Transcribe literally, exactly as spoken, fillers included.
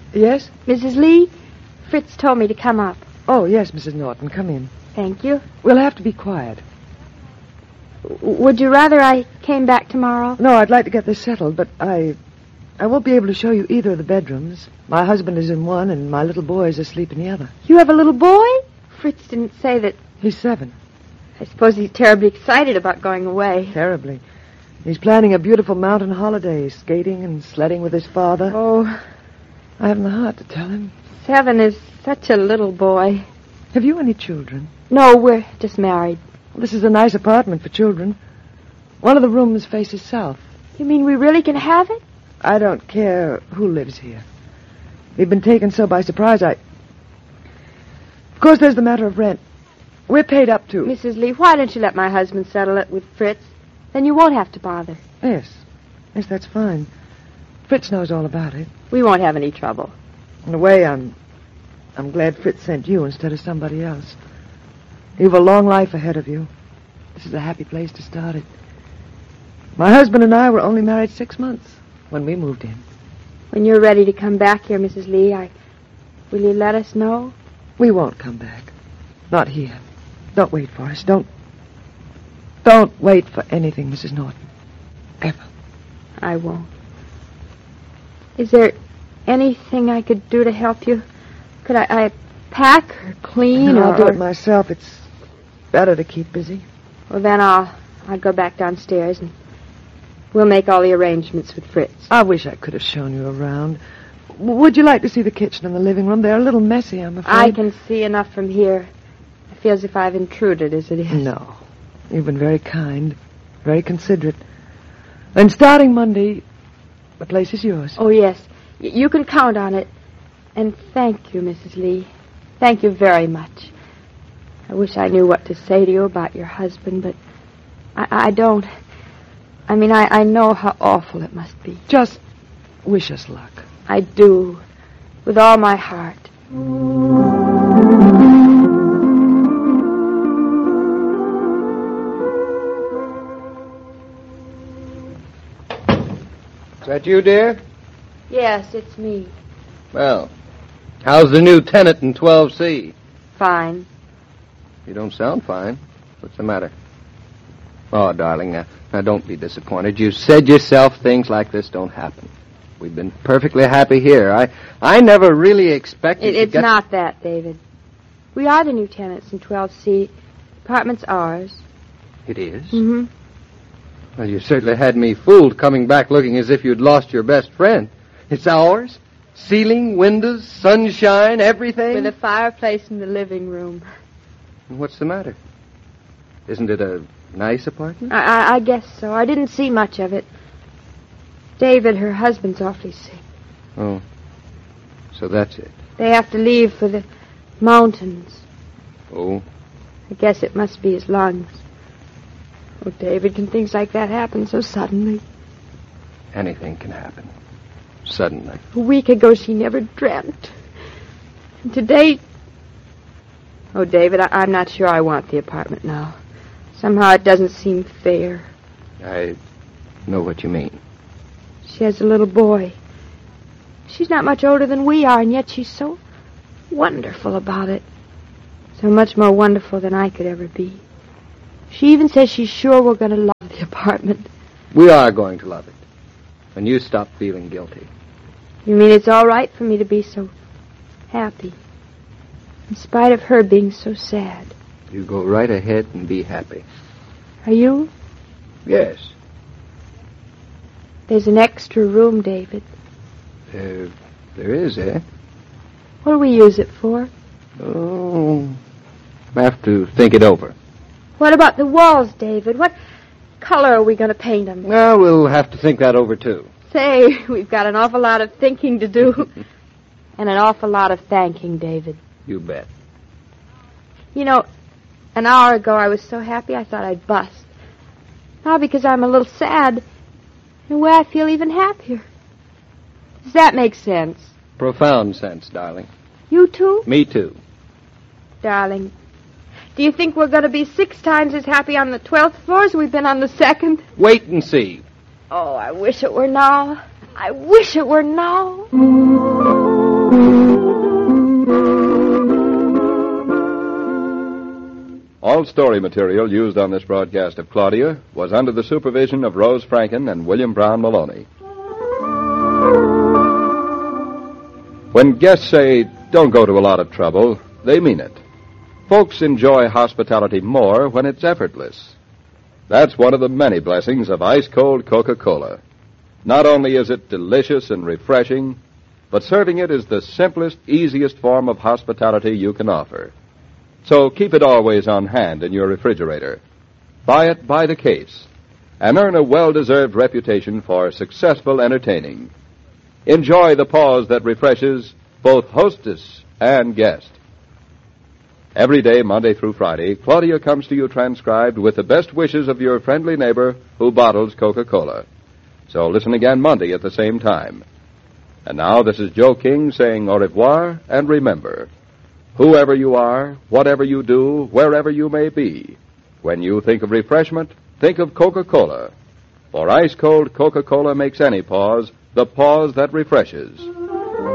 Yes? Missus Lee, Fritz told me to come up. Oh, yes, Missus Norton. Come in. Thank you. We'll have to be quiet. W- would you rather I came back tomorrow? No, I'd like to get this settled, but I... I won't be able to show you either of the bedrooms. My husband is in one, and my little boy is asleep in the other. You have a little boy? Fritz didn't say that. He's seven. I suppose he's terribly excited about going away. Terribly. He's planning a beautiful mountain holiday, skating and sledding with his father. Oh, I haven't the heart to tell him. seven is such a little boy. Have you any children? No, we're just married. Well, this is a nice apartment for children. One of the rooms faces south. You mean we really can have it? I don't care who lives here. We've been taken so by surprise, I... Of course, there's the matter of rent. We're paid up to... Missus Lee, why don't you let my husband settle it with Fritz? Then you won't have to bother. Yes. Yes, that's fine. Fritz knows all about it. We won't have any trouble. In a way, I'm... I'm glad Fritz sent you instead of somebody else. You've a long life ahead of you. This is a happy place to start it. My husband and I were only married six months when we moved in. When you're ready to come back here, Missus Lee, I... will you let us know? We won't come back. Not here. Don't wait for us. Don't... Don't wait for anything, Missus Norton. Ever. I won't. Is there anything I could do to help you? Could I, I pack or clean No, or... I'll do it myself. It's better to keep busy. Well, then I'll, I'll go back downstairs and we'll make all the arrangements with Fritz. I wish I could have shown you around. W- would you like to see the kitchen and the living room? They're a little messy, I'm afraid. I can see enough from here. I feel as if I've intruded as it is. No. You've been very kind, very considerate. And starting Monday, the place is yours. Oh, yes. Y- you can count on it. And thank you, Missus Lee. Thank you very much. I wish I knew what to say to you about your husband, but I, I don't. I mean, I, I know how awful it must be. Just wish us luck. I do, with all my heart. Is that you, dear? Yes, it's me. Well, how's the new tenant in twelve C? Fine. You don't sound fine. What's the matter? Oh, darling, now, now don't be disappointed. You said yourself things like this don't happen. We've been perfectly happy here. I I never really expected It, to it's get... not that, David. We are the new tenants in twelve C. Apartment's ours. It is? Mm-hmm. Well, you certainly had me fooled coming back looking as if you'd lost your best friend. It's ours? Ceiling, windows, sunshine, everything? With a fireplace in the living room. What's the matter? Isn't it a nice apartment? I, I, I guess so. I didn't see much of it. David, her husband's awfully sick. Oh, so that's it. They have to leave for the mountains. Oh? I guess it must be his lungs. Oh, David, can things like that happen so suddenly? Anything can happen. Suddenly. A week ago, she never dreamt. And today... Oh, David, I, I'm not sure I want the apartment now. Somehow it doesn't seem fair. I know what you mean. She has a little boy. She's not much older than we are, and yet she's so wonderful about it. So much more wonderful than I could ever be. She even says she's sure we're going to love the apartment. We are going to love it. When you stop feeling guilty. You mean it's all right for me to be so happy, in spite of her being so sad? You go right ahead and be happy. Are you? Yes. There's an extra room, David. There, there is, eh? What do we use it for? Oh, I have to think it over. What about the walls, David? What color are we going to paint them? Well, we'll have to think that over, too. Say, we've got an awful lot of thinking to do. And an awful lot of thanking, David. You bet. You know, an hour ago I was so happy I thought I'd bust. Now because I'm a little sad, in a way I feel even happier. Does that make sense? Profound sense, darling. You too? Me too. Darling, do you think we're going to be six times as happy on the twelfth floor as we've been on the second? Wait and see. Oh, I wish it were now. I wish it were now. All story material used on this broadcast of Claudia was under the supervision of Rose Franken and William Brown Maloney. When guests say, don't go to a lot of trouble, they mean it. Folks enjoy hospitality more when it's effortless. That's one of the many blessings of ice-cold Coca-Cola. Not only is it delicious and refreshing, but serving it is the simplest, easiest form of hospitality you can offer. So keep it always on hand in your refrigerator. Buy it by the case, and earn a well-deserved reputation for successful entertaining. Enjoy the pause that refreshes both hostess and guest. Every day, Monday through Friday, Claudia comes to you transcribed with the best wishes of your friendly neighbor who bottles Coca-Cola. So listen again Monday at the same time. And now, this is Joe King saying au revoir, and remember, whoever you are, whatever you do, wherever you may be, when you think of refreshment, think of Coca-Cola. For ice-cold Coca-Cola makes any pause the pause that refreshes.